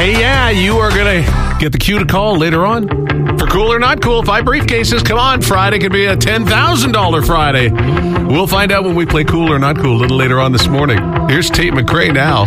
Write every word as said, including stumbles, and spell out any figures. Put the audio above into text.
Hey, yeah, you are going to get the cue to call later on. For Cool or Not Cool, five briefcases. Come on, Friday could be a ten thousand dollars Friday. We'll find out when we play Cool or Not Cool a little later on this morning. Here's Tate McRae now.